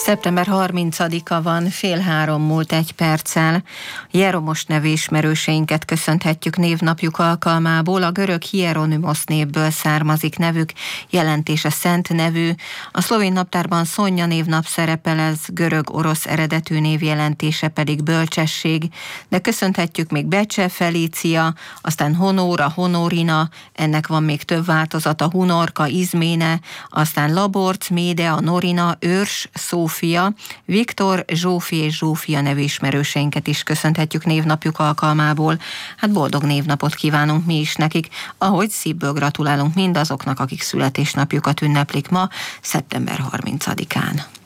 Szeptember 30-a van, 2:30 múlt 1 perccel. Jeromos nevű ismerőseinket köszönhetjük névnapjuk alkalmából. A görög Hieronymos névből származik nevük, jelentése szent nevű. A szlovén naptárban Szonya névnap szerepel, ez görög-orosz eredetű név, jelentése pedig bölcsesség. De köszönhetjük még Becse, Felícia, aztán Honóra, Honorina, ennek van még több változata, Hunorka, Izméne, aztán Laborc, Médea, Norina, Őrs, Szófia, Viktor, Zsófi és Zsófia nevű ismerőseinket is köszönhetjük névnapjuk alkalmából. Hát boldog névnapot kívánunk mi is nekik, ahogy szívből gratulálunk mindazoknak, akik születésnapjukat ünneplik ma, szeptember 30-án.